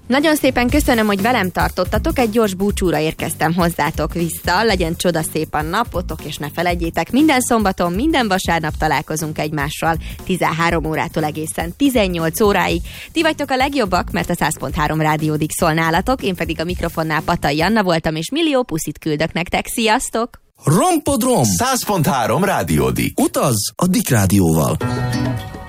Nagyon szépen köszönöm, hogy velem tartottatok, egy gyors búcsúra érkeztem hozzátok vissza, legyen csoda szép a napotok, és ne felejtjétek, minden szombaton, minden vasárnap találkozunk egymással 13 órától egészen 18 óráig. Ti vagytok a legjobbak, mert a 100.3 rádiódig szól nálatok, én pedig a mikrofonnál Patai Anna voltam, és millió puszit küldök nektek, sziasztok! Rompodrom! 100.3 rádiódik. Utazz a Dick Rádióval!